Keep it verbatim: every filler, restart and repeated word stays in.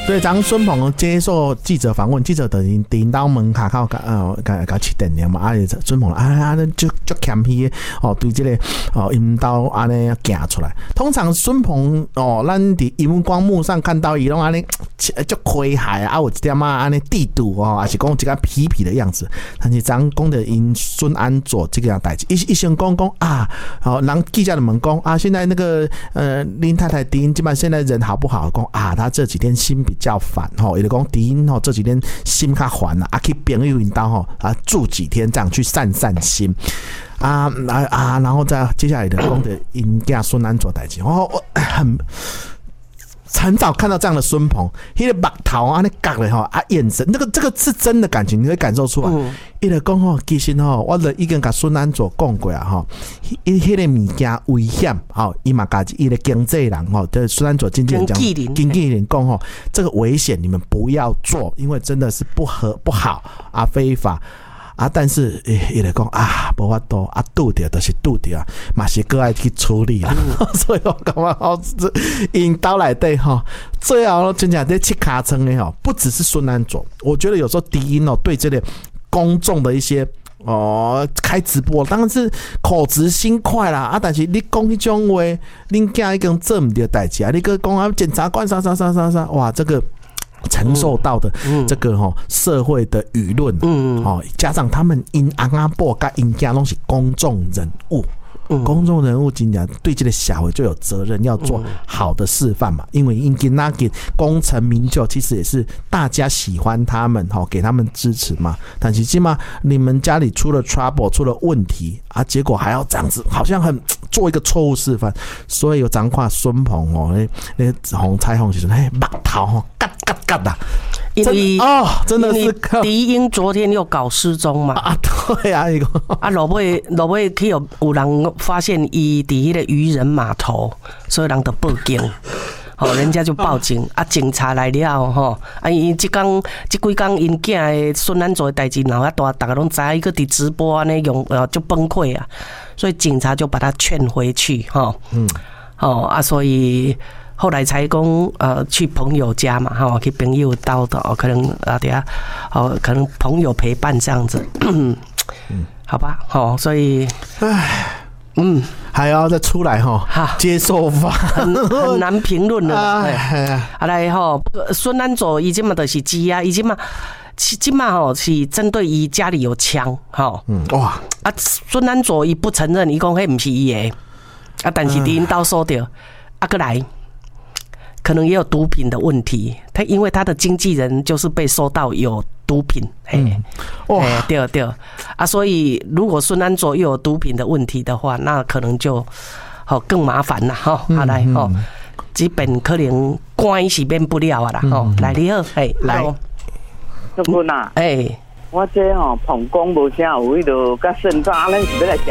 所以当孙鹏接受记者访问，记者等于顶到门卡靠呃甲甲七点了嘛，啊孙鹏啊啊就就谦虚哦，对这个哦阴刀安尼行出来。通常孙鹏哦，咱伫荧光幕上看到伊拢安尼就亏害啊，有一点啊安尼地度哦，还是讲一个痞痞的样子。但是咱讲的因孙安佐这个样代志，一一先讲讲啊，哦，人记者的问讲啊，现在那个呃林太太丁基本现在人好不好？讲啊，他这几天心比较烦吼，也就讲丁吼这几天心较烦啊，啊去朋友引导吼啊住几天这样去散散心啊啊啊，然后再接下来的讲的因家孙安佐代志，我我很。很早看到这样的孙鹏，他的目头啊，那角的哈啊眼神，这个这个是真的感情，你会感受出来。伊就讲吼，其实吼，我就已经甲孙安佐讲过啊，吼，伊迄个物件危险，吼，伊嘛家己伊的经纪人吼，对孙安佐经纪人讲，经纪人讲吼，这个危险你们不要做，因为真的是不合不好啊，非法。啊，但是伊来讲啊，无法度啊，拄着就是拄着，嘛是搁爱去处理啦。嗯、所以我感觉吼，引导内底吼，最后真正在切卡层的吼，不只是孙安佐，我觉得有时候低音哦，对这个公众的一些哦开直播，当然是口直心快啦啊，但是你讲迄种话，恁囝已经做唔到代志啊，你个讲啊检察官啥啥啥啥啥，哇，这个。承受到的这个哈社会的舆论，嗯，哦，加上他们因阿阿伯跟因家拢是公众人物，嗯、公众人物真正对这个小孩就有责任要做好的示范嘛，因为因给那给功成名就，其实也是大家喜欢他们哈，给他们支持嘛。但是起码你们家里出了 trouble 出了问题啊，结果还要这样子，好像很做一个错误示范，所以有张看孙鹏哦，那那红彩虹其实哎，目头吼，嘎嘎嘎的。 因为哦，真的是迪英昨天又搞失踪嘛啊，对啊，一个啊，落尾落尾去有有人发现伊伫迄个渔人码头，所以人就报警，吼、哦，人家就报警啊，警察来了吼，啊，因即工即几工因囝的孙安佐的代志闹遐大，大家拢知影，伊个伫直播安尼用呃就崩溃啊，所以警察就把他劝回去，吼、哦，嗯，哦啊，所以。后来才讲，呃，去朋友家嘛，哈，去朋友叨叨，可能啊，等下，哦，可能朋友陪伴这样子，嗯，好吧，好，所以，唉，嗯， 还要再出来哈，接受法， 很很难评论了。好来哈，孙安佐伊即嘛就是鸡啊，伊即嘛，即嘛吼是针对伊家里有枪，哈，嗯，哇，啊，孙安佐伊不承认，伊讲迄唔是伊的，啊，但是因兜收着，啊，过来。可能也有毒品的问题，他因为他的经纪人就是被收到有毒品，嘿，嗯、哇，对对啊，所以如果孙安佐又有毒品的问题的话，那可能就好更麻烦了哈。好来哈，基本可能关是免不了啊啦，吼、嗯，来你好，哎，来， 叔公啊， 哎， 我这吼膀胱无啥有迄落甲肾脏，咱是要来。